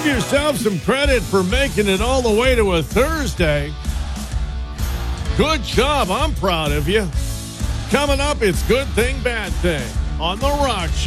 yourself some credit for making it all the way to a Thursday. Good job. I'm proud of you. Coming up, it's Good Thing, Bad Thing on The Rock Show.